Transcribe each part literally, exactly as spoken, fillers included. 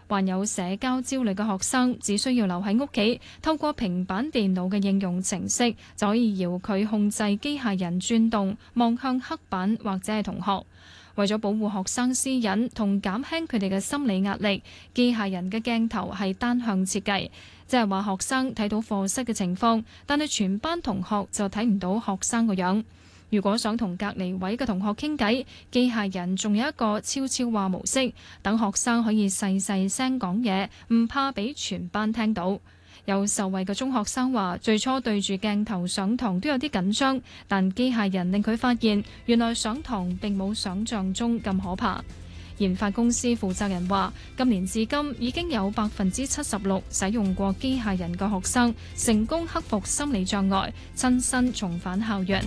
患有社交焦慮嘅學生只需要留喺屋企，透過平板電腦嘅應用程式就可以遙距控制機械人轉動，望向黑板或者係同學。為咗保護學生私隱同減輕佢哋嘅心理壓力，機械人嘅鏡頭係單向設計，即係話學生睇到課室嘅情況，但係全班同學就睇唔到學生個樣。如果想同隔離位嘅同學傾偈，機械人仲有一個悄悄話模式，等學生可以細細聲講嘢，唔怕俾全班聽到。有受惠嘅中學生話，最初對住鏡頭上堂都有啲緊張，但機械人令佢發現，原來上堂並冇想像中咁可怕。研發公司負責人話，今年至今已經有百分之七十六使用過機械人嘅學生成功克服心理障礙，親身重返校園。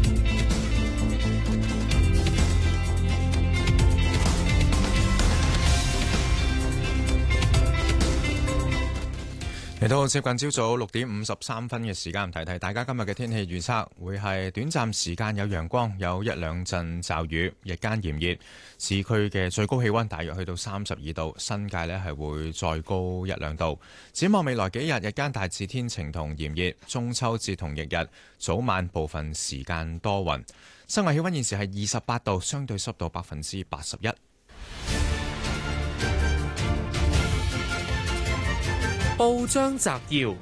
嚟到接近朝早六點五十三分嘅時間，提提大家今日嘅天氣預測會係短暫時間有陽光，有一兩陣驟雨，日間炎熱，市區嘅最高氣溫大約去到三十二度，新界呢係會再高一兩度。展望未來幾日，日間大致天晴同炎熱，中秋節同翌日早晚部分時間多雲。室外氣溫現時係二十八度，相對濕度百分之八十一。 報章摘要：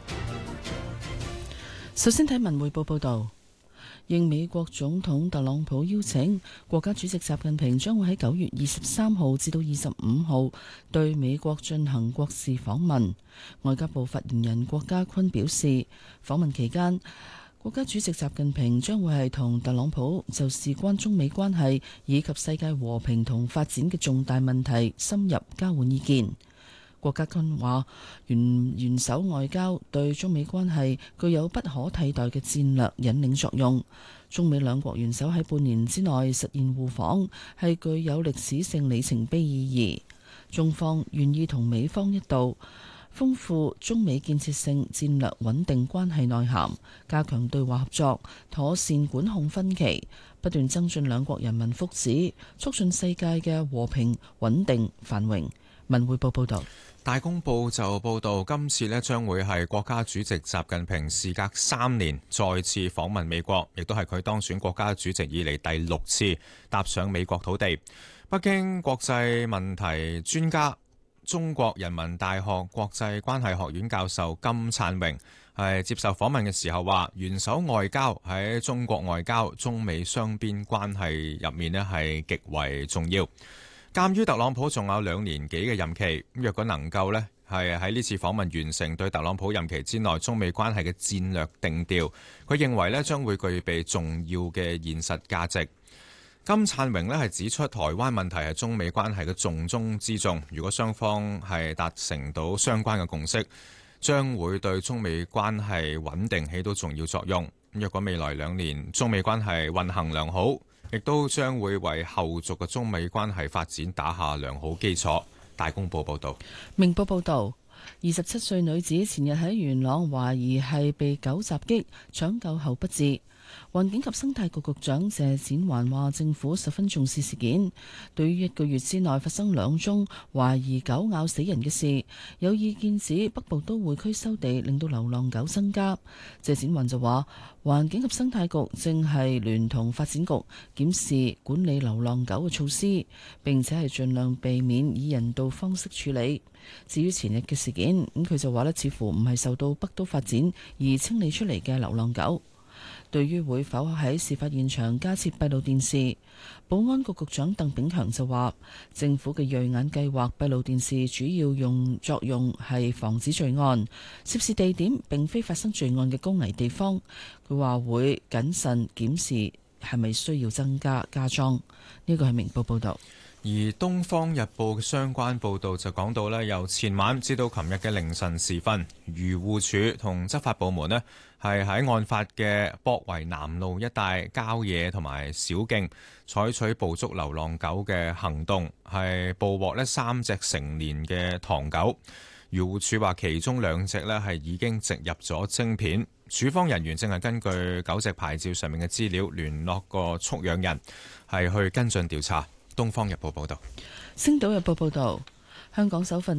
首先睇文匯報報道，應美國總統特朗普邀請，國家主席習近平將會喺九月二十三號至到二十五號對美國進行國事訪問。外交部發言人郭家坤表示，訪問期間，國家主席習近平將會係同特朗普就事關中美關係以及世界和平同發展嘅重大問題深入交換意見。郭家坤話：元元首外交對中美關係具有不可替代嘅戰略引領作用。中美兩國元首喺半年之內實現互訪，係具有歷史性里程碑意義。中方願意同美方一道，豐富中美建設性戰略穩定關係內涵，加強對話合作，妥善管控分歧，不斷增進兩國人民福祉，促進世界嘅和平穩定繁榮。文匯報報道。 大公報就報道，今次呢將會係國家主席習近平事隔三年再次訪問美國，亦都係佢當選國家主席以嚟第六次踏上美國土地。北京國際問題專家、中國人民大學國際關係學院教授金燦榮係接受訪問嘅時候話，元首外交喺中國外交、中美雙邊關係入面呢係極為重要。鑑於特朗普仲有兩年幾嘅任期，若果能夠呢係喺呢次訪問完成對特朗普任期之內中美關係嘅戰略定調，佢認為呢將會具備重要嘅現實價值。金燦榮呢係指出，台灣問題係中美關係嘅重中之重，如果雙方係達成到相關嘅共識，將會對中美關係穩定起到重要作用。若果未來兩年中美關係運行良好，亦都將會為後續嘅中美關係發展打下良好基礎。大公報報道。 明報報道，二十七歲女子前日喺元朗懷疑係被狗襲擊，搶救後不治。環境及生態局局長謝展寰話，政府十分重視事件，對於一個月之內發生兩宗懷疑狗咬死人嘅事，有意見指北部都會區收地令到流浪狗增加。謝展寰就話，環境及生態局正係聯同發展局檢視管理流浪狗嘅措施，並且係盡量避免以人道方式處理。至於前日嘅事件，咁佢就話咧，似乎唔係受到北都發展而清理出嚟嘅流浪狗。對於會否喺事發現場加設閉路電視，保安局局長鄧炳強就話，政府嘅銳眼計劃閉路電視主要用作用係防止罪案，涉事地點並非發生罪案嘅高危地方。佢話會謹慎檢視係咪需要增加加裝。呢個係明報報導。 而《東方日報》嘅相關報導就講到呢，由前晚至到琴日嘅凌晨時分，漁護署同執法部門呢係喺案發嘅博圍南路一帶郊野同埋小徑採取捕捉流浪狗嘅行動，係捕獲呢三隻成年嘅唐狗。漁護署話其中兩隻呢係已經植入咗晶片，署方人員正係根據狗隻牌照上面嘅資料聯絡個畜養人，係去跟進調查。《東方日報》報道。 《星島日報》報道，香港首份